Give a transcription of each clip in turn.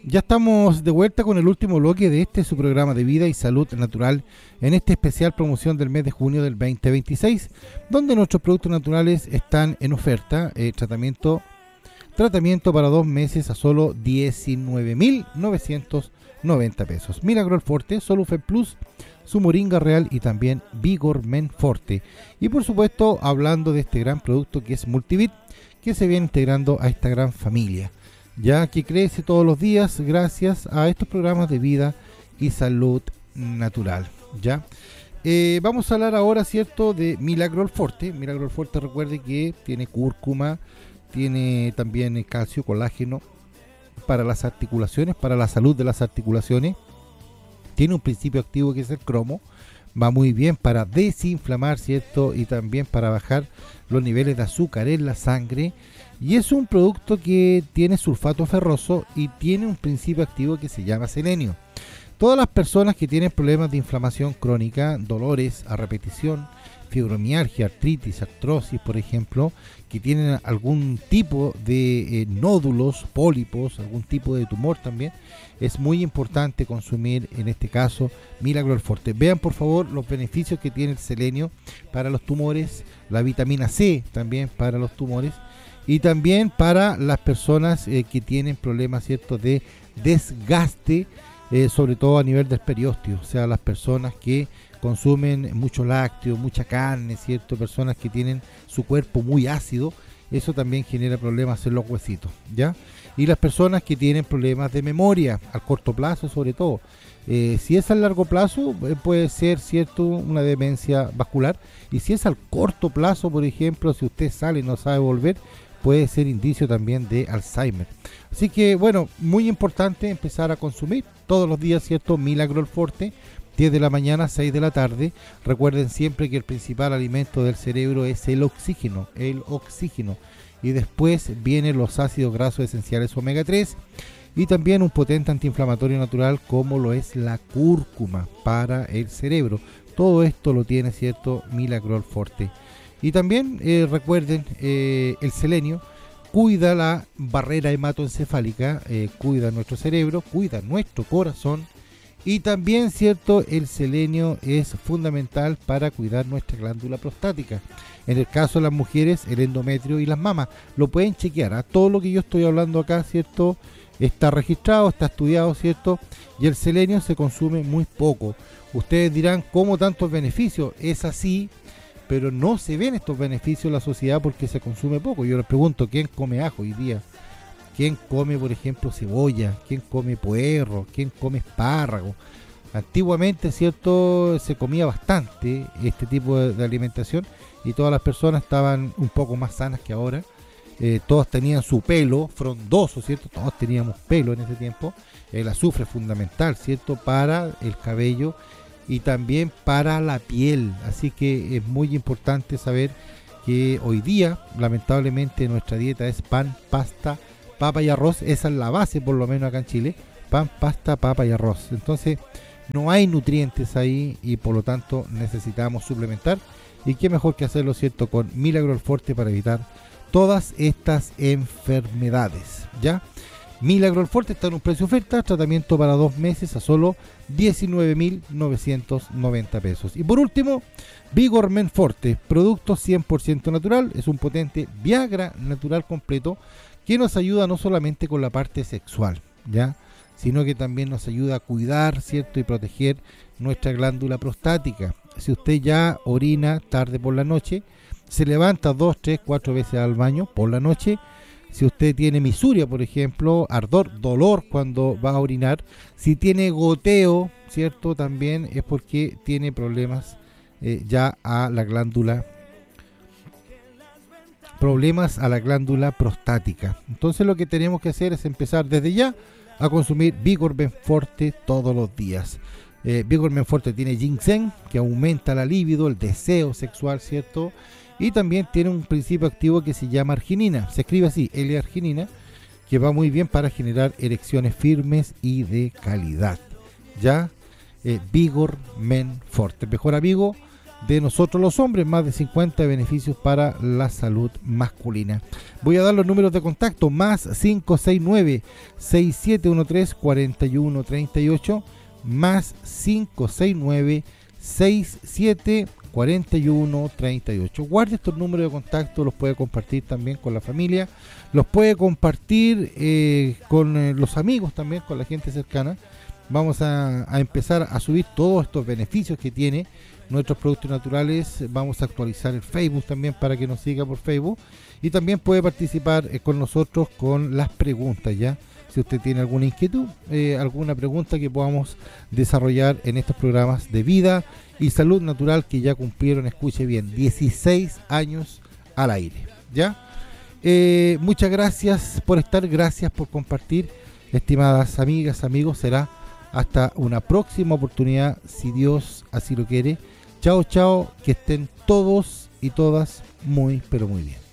Ya estamos de vuelta con el último bloque de este su programa de vida y salud natural en esta especial promoción del mes de junio del 2026, donde nuestros productos naturales están en oferta, tratamiento para 2 meses a solo 19.990 pesos. Milagro Forte, Solufen Plus, su Moringa Real y también Vigor Men Forte. Y por supuesto, hablando de este gran producto que es Multivit, que se viene integrando a esta gran familia, ya que crece todos los días gracias a estos programas de vida y salud natural. Ya vamos a hablar ahora, cierto, de Milagro Forte. Milagro Forte, recuerde que tiene cúrcuma, tiene también calcio, colágeno para las articulaciones, para la salud de las articulaciones. Tiene un principio activo que es el cromo, va muy bien para desinflamar, cierto, y también para bajar los niveles de azúcar en la sangre. Y es un producto que tiene sulfato ferroso y tiene un principio activo que se llama selenio. Todas las personas que tienen problemas de inflamación crónica, dolores a repetición, fibromialgia, artritis, artrosis, por ejemplo, que tienen algún tipo de nódulos, pólipos, algún tipo de tumor también, es muy importante consumir, en este caso, Milagro Forte. Vean, por favor, los beneficios que tiene el selenio para los tumores, la vitamina C también para los tumores, y también para las personas que tienen problemas, ¿cierto?, de desgaste, sobre todo a nivel del periósteo, o sea, las personas que consumen mucho lácteo, mucha carne, ¿cierto?, personas que tienen su cuerpo muy ácido, eso también genera problemas en los huesitos, ¿ya? Y las personas que tienen problemas de memoria, a corto plazo sobre todo, si es a largo plazo puede ser, ¿cierto?, una demencia vascular, y si es al corto plazo, por ejemplo, si usted sale y no sabe volver, puede ser indicio también de Alzheimer. Así que, bueno, muy importante empezar a consumir todos los días, ¿cierto?, Milagro Forte, 10 de la mañana, 6 de la tarde. Recuerden siempre que el principal alimento del cerebro es el oxígeno, y después vienen los ácidos grasos esenciales omega 3 y también un potente antiinflamatorio natural como lo es la cúrcuma para el cerebro. Todo esto lo tiene, ¿cierto?, Milagro Forte. Y también recuerden, el selenio cuida la barrera hematoencefálica, cuida nuestro cerebro, cuida nuestro corazón. Y también, ¿cierto?, el selenio es fundamental para cuidar nuestra glándula prostática. En el caso de las mujeres, el endometrio y las mamas. Lo pueden chequear. Todo lo que yo estoy hablando acá, ¿cierto?, está registrado, está estudiado, ¿cierto? Y el selenio se consume muy poco. Ustedes dirán, ¿cómo tantos beneficios? Es así, pero no se ven estos beneficios en la sociedad porque se consume poco. Yo les pregunto, ¿quién come ajo hoy día? ¿Quién come, por ejemplo, cebolla? ¿Quién come puerro? ¿Quién come espárrago? Antiguamente, ¿cierto?, se comía bastante este tipo de alimentación y todas las personas estaban un poco más sanas que ahora. Todos tenían su pelo frondoso, ¿cierto? Todos teníamos pelo en ese tiempo. El azufre es fundamental, ¿cierto?, para el cabello y también para la piel. Así que es muy importante saber que hoy día, lamentablemente, nuestra dieta es pan, pasta, papa y arroz. Esa es la base, por lo menos acá en Chile: pan, pasta, papa y arroz. Entonces no hay nutrientes ahí y por lo tanto necesitamos suplementar, y qué mejor que hacerlo, ¿cierto?, con Milagro Forte para evitar todas estas enfermedades, ¿ya? Milagro Forte está en un precio oferta, tratamiento para 2 meses a solo 19.990 pesos. Y por último, Vigor Men Forte, producto 100% natural, es un potente Viagra natural completo que nos ayuda no solamente con la parte sexual, ¿ya?, sino que también nos ayuda a cuidar, ¿cierto?, y proteger nuestra glándula prostática. Si usted ya orina tarde por la noche, se levanta 2, 3, 4 veces al baño por la noche. Si usted tiene misuria, por ejemplo, ardor, dolor cuando va a orinar, si tiene goteo, ¿cierto?, también es porque tiene problemas ya a la glándula, prostática. Entonces lo que tenemos que hacer es empezar desde ya a consumir Vigor Ben Forte todos los días. Vigor Ben Forte tiene ginseng, que aumenta la libido, el deseo sexual, ¿cierto?, y también tiene un principio activo que se llama arginina, se escribe así, L-arginina, que va muy bien para generar erecciones firmes y de calidad. Ya, Vigor Men Forte, mejor amigo de nosotros los hombres, más de 50 beneficios para la salud masculina. Voy a dar los números de contacto, más 569-6713-4138, más 569-674138. Guarde estos números de contacto, los puede compartir también con la familia, los puede compartir con los amigos también, con la gente cercana. Vamos a empezar a subir todos estos beneficios que tiene nuestros productos naturales. Vamos a actualizar el Facebook también para que nos siga por Facebook, y también puede participar con nosotros con las preguntas, ya si usted tiene alguna inquietud, alguna pregunta que podamos desarrollar en estos programas de vida y salud natural que ya cumplieron, escuche bien, 16 años al aire, ¿ya? Muchas gracias por estar, gracias por compartir, estimadas amigas, amigos. Será hasta una próxima oportunidad, si Dios así lo quiere. Chao, chao, que estén todos y todas muy, pero muy bien.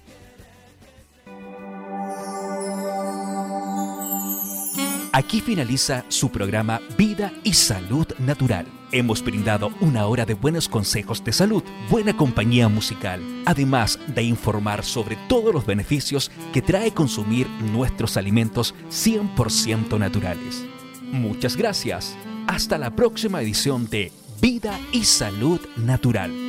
Aquí finaliza su programa Vida y Salud Natural. Hemos brindado una hora de buenos consejos de salud, buena compañía musical, además de informar sobre todos los beneficios que trae consumir nuestros alimentos 100% naturales. Muchas gracias. Hasta la próxima edición de Vida y Salud Natural.